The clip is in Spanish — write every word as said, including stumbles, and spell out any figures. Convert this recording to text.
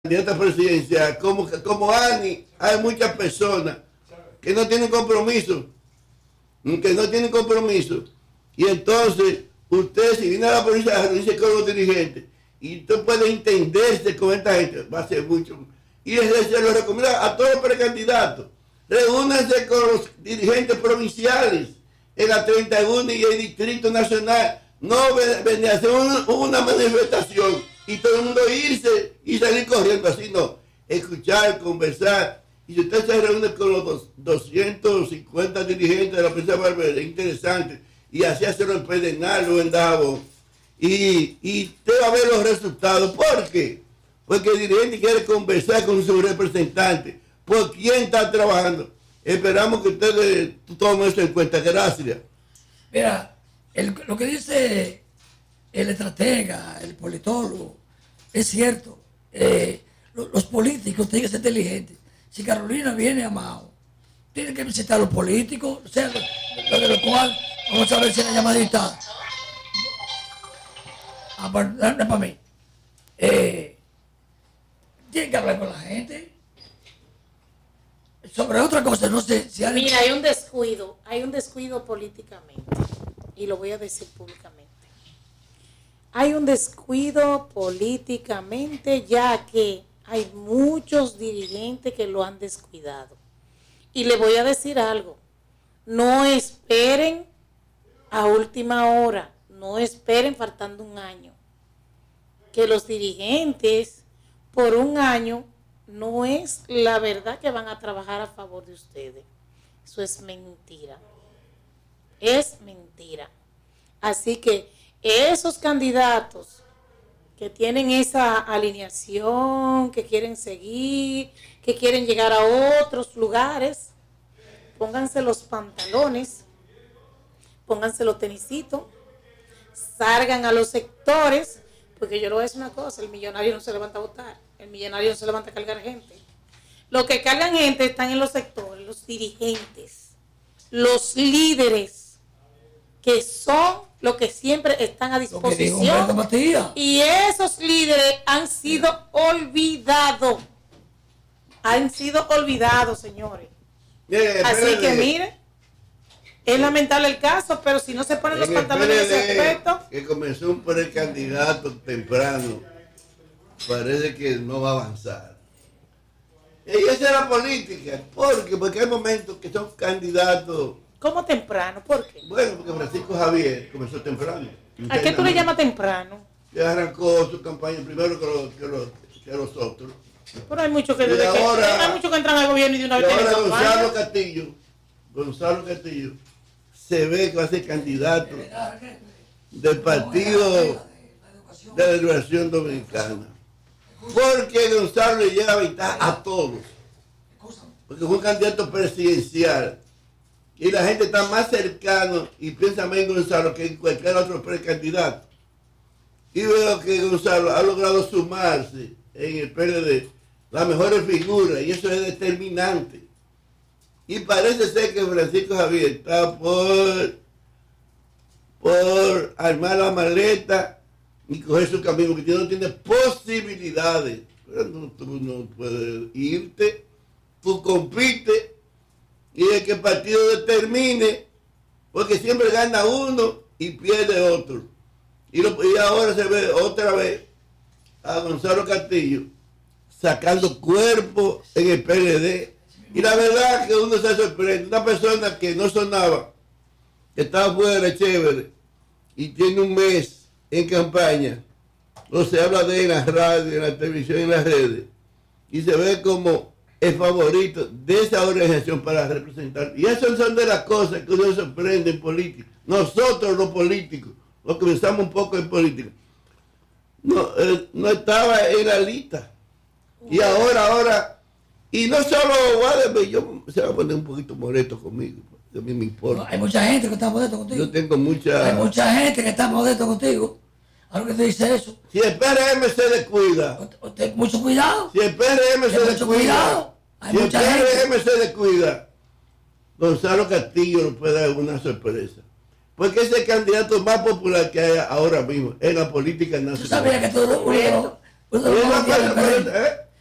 candidata presidencial, como, como Ani, hay muchas personas que no tienen compromiso, que no tienen compromiso. Y entonces, usted si viene a la policía, dice con los dirigentes, y usted puede entenderse con esta gente, va a ser mucho. Y se lo recomiendo a todos los precandidatos. Reúnanse con los dirigentes provinciales en la treinta y uno y el Distrito Nacional. No venir a hacer un, una manifestación y todo el mundo irse y salir corriendo, así no. Escuchar, conversar. Y si usted se reúne con los dos, doscientos cincuenta dirigentes de la provincia de Valverde, es interesante. Y así hacerlo en Pedernal o en Davo. Y, y usted va a ver los resultados. ¿Por qué? Porque el dirigente quiere conversar con su representante. ¿Por quién está trabajando? Esperamos que ustedes tomen eso en cuenta. Gracias. Mira, el, lo que dice el estratega, el politólogo, es cierto. Eh, los, los políticos tienen que ser inteligentes. Si Carolina viene a Mao, tienen que visitar a los políticos, o sea, lo, lo de lo cual, vamos a ver si la llamadita. Ah, para, para mí. Eh, tienen que hablar con la gente. Sobre otra cosa, no sé si hay... Mira, hay un descuido, hay un descuido políticamente, y lo voy a decir públicamente. Hay un descuido políticamente, ya que hay muchos dirigentes que lo han descuidado. Y le voy a decir algo, no esperen a última hora, no esperen faltando un año, que los dirigentes por un año no es la verdad que van a trabajar a favor de ustedes. Eso es mentira. Es mentira. Así que esos candidatos que tienen esa alineación, que quieren seguir, que quieren llegar a otros lugares, pónganse los pantalones, pónganse los tenisitos, salgan a los sectores, porque yo le voy a decir una cosa, el millonario no se levanta a votar. El millonario no se levanta a cargar gente. Los que cargan gente están en los sectores, los dirigentes, los líderes, que son los que siempre están a disposición. Y esos líderes han sido olvidados. Han sido olvidados, señores. Bien, Así que mire, es lamentable el caso, pero si no se ponen los pantalones en ese aspecto. Que comenzó un precandidato temprano. Parece que no va a avanzar. Y esa es la política. ¿Por qué? Porque hay momentos que son candidatos. ¿Cómo temprano? ¿Por qué? Bueno, porque Francisco Javier comenzó temprano. ¿A qué tú le llamas temprano? Que arrancó su campaña primero que los, que los, que los otros. Pero hay muchos que, que, ahora, hay muchos que entran al gobierno y de una vez. Ahora Gonzalo Castillo, Gonzalo Castillo, se ve que va a ser candidato del Partido de la Liberación Dominicana. Porque Gonzalo le llega a ventaja a todos. Porque fue un candidato presidencial. Y la gente está más cercana y piensa más en Gonzalo que en cualquier otro precandidato. Y veo que Gonzalo ha logrado sumarse en el P L D las mejores figuras. Y eso es determinante. Y parece ser que Francisco Javier está por, por armar la maleta y coger su camino, porque no tiene posibilidades. Pero no, tú no puedes irte, tú compites y el que el partido determine, porque siempre gana uno y pierde otro. Y, lo, y ahora se ve otra vez a Gonzalo Castillo sacando cuerpo en el P L D. Y la verdad que uno se sorprende. Una persona que no sonaba, que estaba fuera, chévere, y tiene un mes en campaña, o se habla de él en la radio, en la televisión, en las redes, y se ve como el favorito de esa organización para representar. Y esas son de las cosas que uno se sorprende en política. Nosotros los políticos, los que pensamos un poco en política, no, eh, no estaba en la lista. Y ahora, ahora, y no solo Guadalupe, yo se va a poner un poquito molesto conmigo. A mí me importa. No, hay mucha gente que está molesto contigo. Yo tengo mucha... Hay mucha gente que está molesto contigo. ¿A lo que te dice eso? Si el P R M se descuida. Usted, mucho cuidado. Si el P R M se descuida. Cuidado. Hay si mucha el P R M gente. se descuida, Gonzalo Castillo nos puede dar una sorpresa. Porque es el candidato más popular que hay ahora mismo en la política nacional. ¿Tú sabías que todo lo bueno? ¿Eh?